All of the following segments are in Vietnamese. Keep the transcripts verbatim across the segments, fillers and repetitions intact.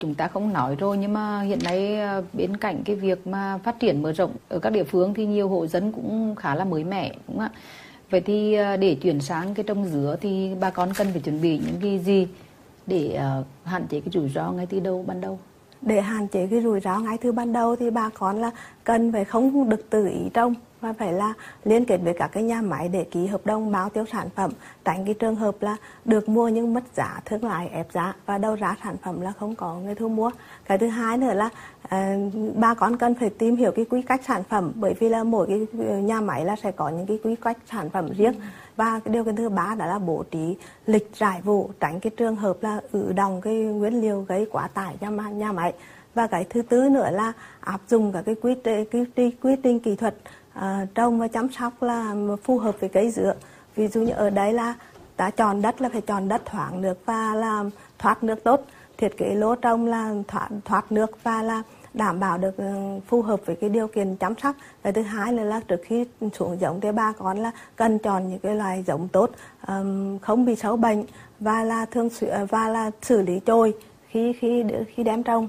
Chúng ta không nói rồi, nhưng mà hiện nay bên cạnh cái việc mà phát triển mở rộng ở các địa phương thì nhiều hộ dân cũng khá là mới mẻ, đúng không ạ? Vậy thì để chuyển sang cái trồng dứa thì bà con cần phải chuẩn bị những cái gì để uh, hạn chế cái rủi ro ngay từ đầu ban đầu? Để hạn chế cái rủi ro ngay từ ban đầu thì bà con là cần phải không được tự ý trồng, và phải là liên kết với các cái nhà máy để ký hợp đồng bao tiêu sản phẩm, tránh cái trường hợp là được mua nhưng mất giá, thương lái ép giá và đầu ra sản phẩm là không có người thu mua. Cái thứ hai nữa là uh, bà con cần phải tìm hiểu cái quy cách sản phẩm, bởi vì là mỗi cái nhà máy là sẽ có những cái quy cách sản phẩm riêng. Ừ. Và cái điều thứ ba đó là bố trí lịch rải vụ, tránh cái trường hợp là ứ đọng cái nguyên liệu gây quá tải cho nhà máy. Và cái thứ tư nữa là áp dụng các cái quy trình, quy, quy trình kỹ thuật uh, trồng và chăm sóc là phù hợp với cây dứa. Ví dụ như ở đây là ta chọn đất là phải chọn đất thoáng nước và là thoát nước tốt, thiết kế lỗ trồng là thoát, thoát nước và là đảm bảo được phù hợp với cái điều kiện chăm sóc. Cái thứ hai là, là trước khi xuống giống thì bà con là cần chọn những cái loài giống tốt, um, không bị sâu bệnh và là thường xuyên và là xử lý trôi khi khi khi đem trồng.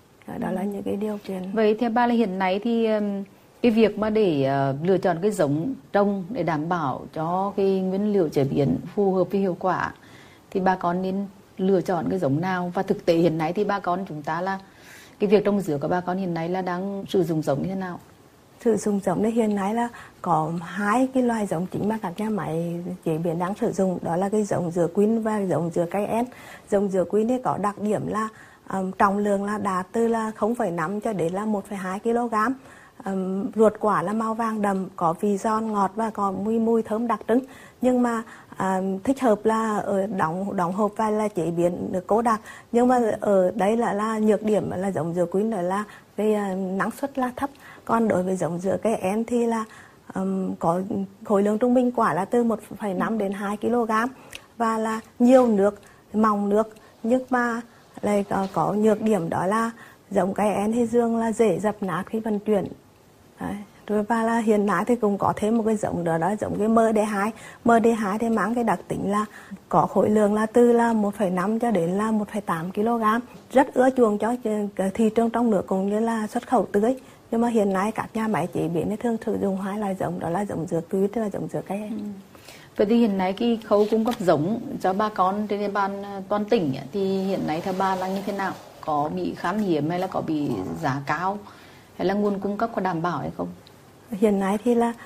Đó là những cái điều kiện. Vậy theo bà là hiện nay thì cái việc mà để uh, lựa chọn cái giống trồng để đảm bảo cho cái nguyên liệu chế biến phù hợp với hiệu quả thì bà con nên lựa chọn cái giống nào? Và thực tế hiện nay thì bà con chúng ta là cái việc trồng dứa của bà con hiện nay là đang sử dụng giống như thế nào? Sử dụng giống thì hiện nay là có hai cái loài giống chính mà các nhà máy chế biến đang sử dụng, đó là cái giống dứa Queen và giống dứa Cayenne. Giống dứa Queen thì có đặc điểm là um, trọng lượng là đạt từ là không phẩy năm cho đến là một phẩy hai ki lô gam. Um, ruột quả là màu vàng đậm, có vị giòn ngọt và có mùi mùi thơm đặc trưng. Nhưng mà à, thích hợp là ở đóng đóng hộp và là chế biến được cố đặc. Nhưng mà ở đây là là nhược điểm là giống dứa Queen đó là cái uh, năng suất là thấp. Còn đối với giống dứa Cayenne thì là um, có khối lượng trung bình quả là từ một phẩy năm đến hai ki lô gam và là nhiều nước, mỏng nước, nhưng mà lại có, có nhược điểm đó là giống Cayenne thì dương là dễ dập nát khi vận chuyển. Đấy. Rồi và là hiện nay thì cũng có thêm một cái giống đó, đó giống cái em đê hai. em đê hai thì mang cái đặc tính là có khối lượng là từ là một phẩy năm cho đến là một phẩy tám ki lô gam. Rất ưa chuộng cho thị trường trong nước cũng như là xuất khẩu tươi. Nhưng mà hiện nay các nhà máy chế biến thì thường sử dụng hai loại giống, đó là giống dứa Queen tức là giống dứa Cayenne. Ừ. Vậy thì hiện nay cái khâu cung cấp giống cho bà con trên địa bàn toàn tỉnh thì hiện nay theo bà là như thế nào? Có bị khan hiếm hay là có bị giá cao hay là nguồn cung cấp có đảm bảo hay không? Hiện nay thì là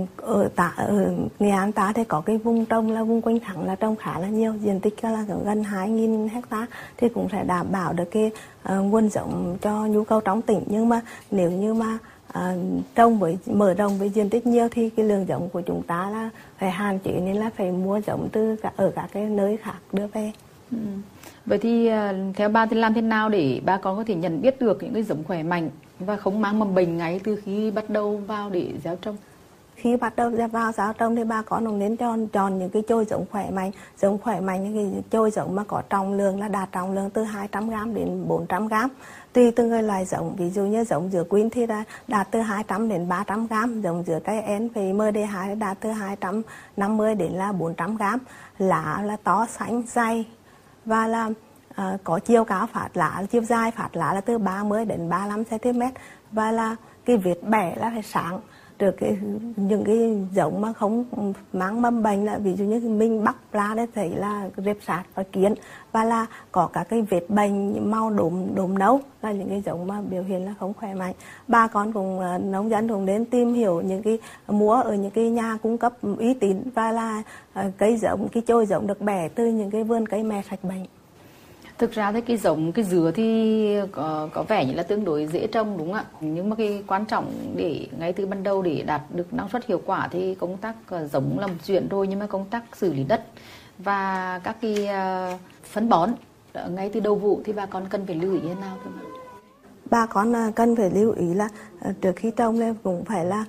ở tại ở Nghệ An ta thì có cái vùng trồng là vùng quanh Thắng là trồng khá là nhiều, diện tích là gần hai nghìn hectare thì cũng sẽ đảm bảo được cái uh, nguồn giống cho nhu cầu trong tỉnh. Nhưng mà nếu như mà uh, trồng với mở rộng với diện tích nhiều thì cái lượng giống của chúng ta là phải hạn chế, nên là phải mua giống từ cả, ở các cái nơi khác đưa về. Ừ. Vậy thì uh, theo bà thì làm thế nào để bà con có thể nhận biết được những cái giống khỏe mạnh và không mang mầm bệnh ngay từ khi bắt đầu vào để gieo trồng? Khi bắt đầu vào gieo trồng thì bà con cũng nên chọn chọn những cái chồi giống khỏe mạnh, giống khỏe mạnh những cái chồi giống mà có trọng lượng là đạt trọng lượng từ hai trăm gam đến bốn trăm gam. Tùy từng người loại giống, ví dụ như giống dứa Queen thì là đạt từ hai trăm đến ba trăm gam, giống dứa Cayenne với em đê hai đạt từ hai trăm năm mươi đến là bốn trăm gam. Lá là to xanh dày và là À, có chiều cao phát lá, chiều dài phát lá là từ ba mươi đến ba mươi lăm xăng ti mét và là cái vết bẻ là phải sáng. Được cái những cái giống mà không mang mầm bệnh là ví dụ như mình bắt ra để thấy là rệp sạt và kiến, và là có các cái vết bệnh màu đốm đốm nâu là những cái giống mà biểu hiện là không khỏe mạnh. Bà con cũng nông dân cũng đến tìm hiểu những cái mua ở những cái nhà cung cấp uy tín và là cây giống, cái chồi giống được bẻ từ những cái vườn cây mẹ sạch bệnh. Thực ra thì cái giống cái dứa thì có, có vẻ như là tương đối dễ trồng đúng không ạ? Nhưng mà cái quan trọng để ngay từ ban đầu để đạt được năng suất hiệu quả thì công tác giống là một chuyện rồi, nhưng mà công tác xử lý đất và các cái uh, phân bón ngay từ đầu vụ thì bà con cần phải lưu ý như thế nào thưa bà? Bà con cần phải lưu ý là trước khi trồng lên cũng phải là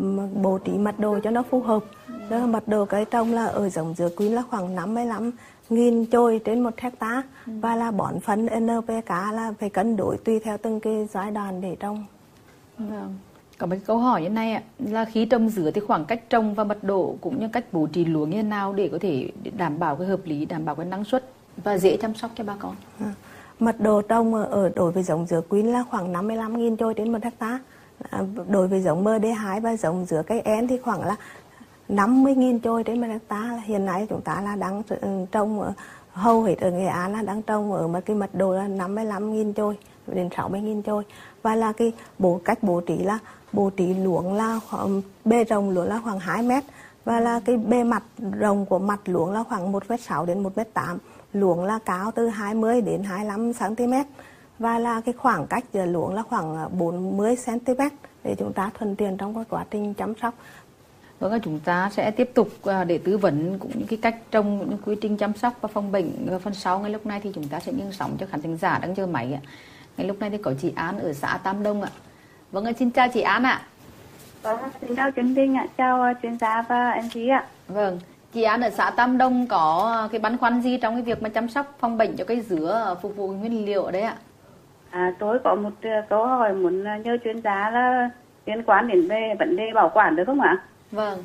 bố trí mật độ cho nó phù hợp. Đó, mật độ cây trồng là ở giống dứa Queen là khoảng năm mươi lăm nghìn chồi trên một hectare, ừ. và là bón phân en pê ca là phải cân đối tùy theo từng cái giai đoạn để trồng. Vâng. Có một câu hỏi như này ạ, là khi trồng dứa thì khoảng cách trồng và mật độ cũng như cách bố trí luống như thế nào để có thể đảm bảo cái hợp lý, đảm bảo cái năng suất và dễ chăm sóc cho bà con? À. Mật độ trồng ở đối với giống dứa Queen là khoảng năm mươi lăm nghìn chồi trên một hectare. À, đối với giống em đê hai và giống dứa cây én thì khoảng là năm mươi nghìn chồi trên một hectare. Hiện nay chúng ta là đang trồng hầu hết ở Nghệ An là đang trồng ở một cái mật độ là năm mươi lăm nghìn chồi đến sáu mươi nghìn chồi, và là cái bộ cách bố trí là bố trí luống là khoảng, bề rộng luống là khoảng hai mét, và là cái bề mặt rộng của mặt luống là khoảng một phẩy sáu đến một phẩy tám, luống là cao từ hai mươi đến hai mươi lăm xăng ti mét, và là cái khoảng cách giữa luống là khoảng bốn mươi xăng ti mét để chúng ta thuận tiện trong cái quá trình chăm sóc. Vâng, chúng ta sẽ tiếp tục để tư vấn cũng những cái cách trồng, những quy trình chăm sóc và phòng bệnh và phần sau. Ngay lúc này thì chúng ta sẽ nhường sóng cho khán thính giả đang chờ máy ạ. Ngay lúc này thì có chị An ở xã Tam Đông ạ. Vâng, xin chào chị An ạ. Vâng, xin chào chương trình ạ, chào chuyên gia và em xê ạ. Vâng, chị An ở xã Tam Đông có cái băn khoăn gì trong cái việc mà chăm sóc phòng bệnh cho cây dứa phục vụ nguyên liệu ở đấy ạ? À, tôi có một câu hỏi muốn nhờ chuyên gia là liên quan đến về vấn đề bảo quản được không ạ? Vâng.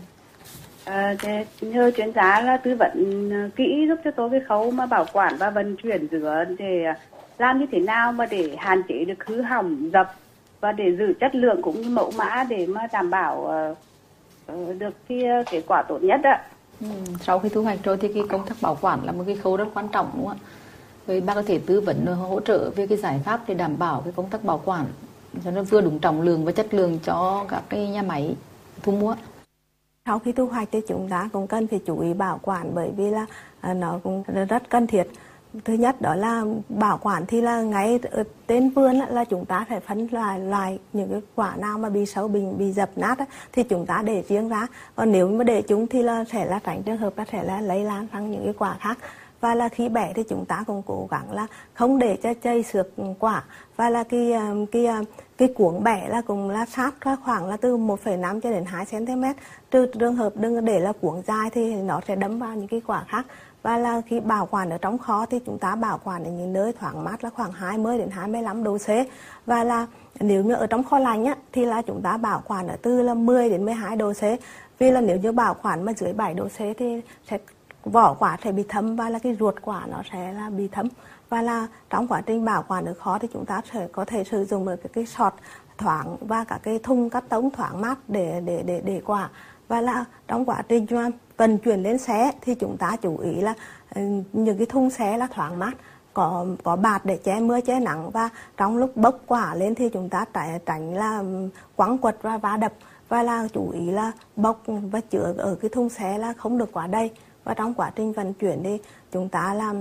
À, nhờ chuyên gia là tư vấn kỹ giúp cho tôi cái khâu mà bảo quản và vận chuyển dứa để làm như thế nào mà để hạn chế được hư hỏng, dập và để giữ chất lượng cũng như mẫu mã để mà đảm bảo uh, được cái kết quả tốt nhất ạ. Ừ, sau khi thu hoạch rồi thì cái công tác bảo quản là một cái khâu rất quan trọng đúng không ạ? Vậy bác có thể tư vấn hỗ trợ về cái giải pháp để đảm bảo cái công tác bảo quản cho nó vừa đúng trọng lượng và chất lượng cho các cái nhà máy thu mua. Sau khi thu hoạch thì chúng ta cũng cần phải chú ý bảo quản, bởi vì là nó cũng rất cần thiết. Thứ nhất đó là bảo quản thì là ngay trên vườn là chúng ta phải phân loại loại những cái quả nào mà bị sâu, bị bị dập nát thì chúng ta để riêng ra. Còn nếu mà để chúng thì là sẽ là tránh trường hợp là sẽ là lây lan sang những cái quả khác. Và là khi bẻ thì chúng ta cũng cố gắng là không để cho chây xược quả, và là cái cái cái cuống bẻ là cũng là sát khoảng là từ một phẩy năm cho đến hai xăng ti mét, trừ trường hợp đừng để là cuống dài thì nó sẽ đâm vào những cái quả khác. Và là khi bảo quản ở trong kho thì chúng ta bảo quản ở những nơi thoáng mát là khoảng hai mươi đến hai mươi lăm độ C, và là nếu như ở trong kho lạnh á thì là chúng ta bảo quản ở từ là mười đến mười hai độ C, vì là nếu như bảo quản mà dưới bảy độ C thì sẽ vỏ quả sẽ bị thấm và là cái ruột quả nó sẽ là bị thấm. Và là trong quá trình bảo quản ở kho thì chúng ta sẽ có thể sử dụng được cái sọt thoáng và cả cái thùng cắt tông thoáng mát để để để để quả. Và là trong quá trình vận chuyển lên xe thì chúng ta chú ý là những cái thùng xe là thoáng mát, có có bạt để che mưa che nắng, và trong lúc bốc quả lên thì chúng ta tránh tránh là quăng quật và va đập, và là chú ý là bốc và chứa ở cái thùng xe là không được quá đầy. Và trong quá trình vận chuyển thì chúng ta làm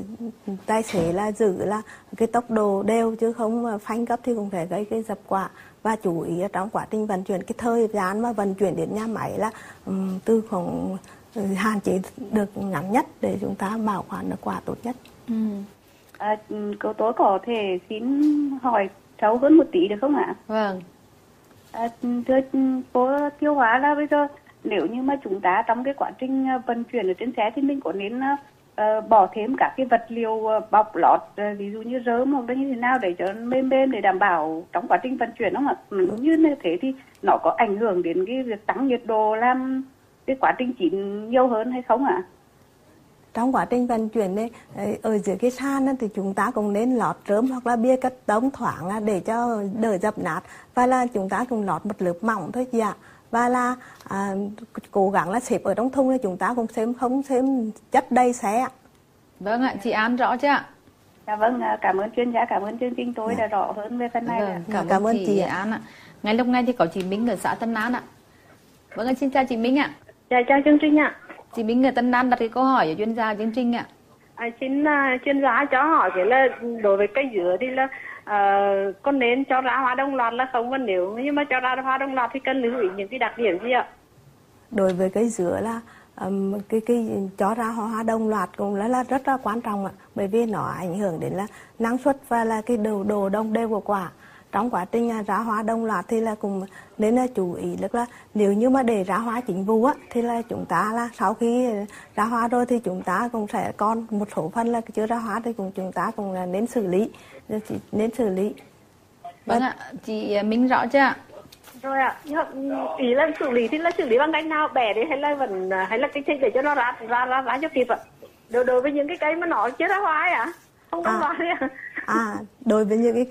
tài xế là giữ là cái tốc độ đều chứ không phanh gấp thì cũng sẽ gây cái dập quả. Và chú ý trong quá trình vận chuyển cái thời gian mà vận chuyển đến nhà máy là um, từ khoảng hạn chế được ngắn nhất để chúng ta bảo quản được quả tốt nhất. Ừ. À, cô tôi có thể xin hỏi sâu hơn một tí được không ạ? Vâng. À, thưa cô Tiêu Hóa, là bây giờ nếu như mà chúng ta trong cái quá trình vận chuyển ở trên xe thì mình có nên uh, bỏ thêm các cái vật liệu bọc lót, uh, ví dụ như rơm hoặc là như thế nào để cho mềm mềm để đảm bảo trong quá trình vận chuyển không ạ? Như thế thì nó có ảnh hưởng đến cái việc tăng nhiệt độ làm cái quá trình chín nhiều hơn hay không ạ? Trong quá trình vận chuyển này, ở dưới cái sàn thì chúng ta cũng nên lót rơm hoặc là bia cắt tông thoáng để cho đỡ dập nát, và là chúng ta cũng lót một lớp mỏng thôi chị ạ. Và là à, cố gắng là xếp ở trong thùng thì chúng ta cũng xem không xem chất đầy xe. Vâng ạ, chị An rõ chưa ạ? Dạ vâng, cảm ơn chuyên gia, cảm ơn chương trình tôi đã rõ hơn về phần này. Vâng, cảm, cảm ơn chị, chị An ạ. Ngay lúc này thì có chị Minh ở xã Tân An ạ. Vâng ạ, xin chào chị Minh ạ. Dạ chào chương trình ạ. Chị Minh ở Tân An đặt cái câu hỏi cho chuyên gia chương trình ạ. À, xin uh, chuyên gia cho hỏi cái là đối với cây dứa thì là uh, có nên cho ra hoa đồng loạt là không, và nếu như mà cho ra hoa đồng loạt thì cần lưu ý những cái đặc điểm gì ạ? Đối với cây dứa là um, cái cái cho ra hoa đồng loạt cũng là, là rất là quan trọng ạ, bởi vì nó ảnh hưởng đến là năng suất và là cái độ độ đồng đều của quả. Trong quá trình ra hoa đồng loạt thì là cũng nên là chú ý tức là nếu như mà để ra hoa chính vụ á thì là chúng ta là sau khi ra hoa rồi thì chúng ta cũng sẽ còn một số phần là chưa ra hoa thì cũng chúng ta cũng là nên xử lý nên xử lý. Vâng ạ, chị Minh rõ chưa ạ? Rồi ạ, ý là xử lý thì là xử lý bằng cách nào, bẻ đi hay là vẫn hay là cái để cho nó ra ra ra ra cho kịp ạ? Đối đối với những cái cây mà nó chưa ra hoa ấy ạ? không đồng À. loạt đấy ạ. À, đối với những cái